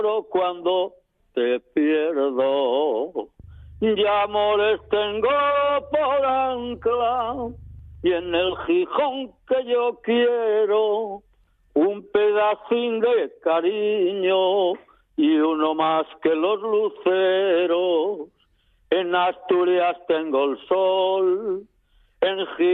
cuando te pierdo. Ya amores tengo por ancla y en el Gijón que yo quiero un pedacín de cariño y uno más que los luceros. En Asturias tengo el sol, en